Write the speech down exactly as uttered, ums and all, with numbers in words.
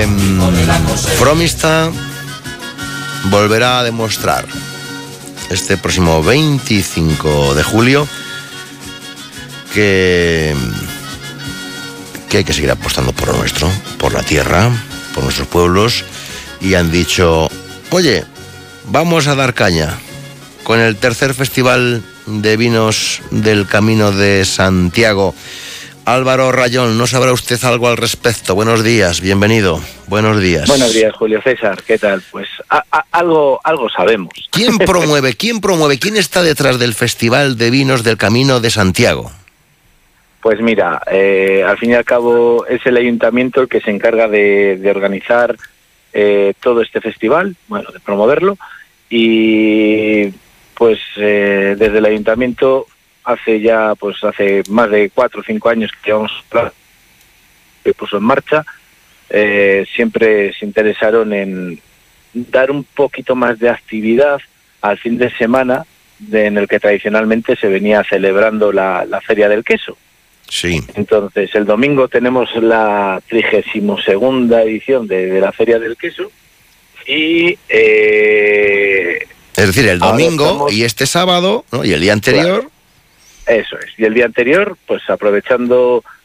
Fromista volverá a demostrar este próximo veinticinco de julio que, que hay que seguir apostando por lo nuestro, por la tierra, por nuestros pueblos, y han dicho, oye, vamos a dar caña con el tercer Festival de Vinos del Camino de Santiago. Álvaro Rayón, ¿no sabrá usted algo al respecto? Buenos días, bienvenido. Buenos días. Buenos días, Julio César. ¿Qué tal? Pues a, a, algo algo sabemos. ¿Quién promueve, quién promueve, quién está detrás del Festival de Vinos del Camino de Santiago? Pues mira, eh, al fin y al cabo es el ayuntamiento el que se encarga de, de organizar eh, todo este festival, bueno, de promoverlo, y pues eh, desde el ayuntamiento hace ya, pues hace más de cuatro o cinco años que llevamos que puso en marcha, eh, siempre se interesaron en dar un poquito más de actividad al fin de semana de, en el que tradicionalmente se venía celebrando la, la Feria del Queso. Sí. Entonces, el domingo tenemos la trigésimo segunda edición de, de la Feria del Queso y... Eh, es decir, el domingo estamos... y este sábado, ¿no? Y el día anterior... Claro. Eso es. Y el día anterior, pues aprovechando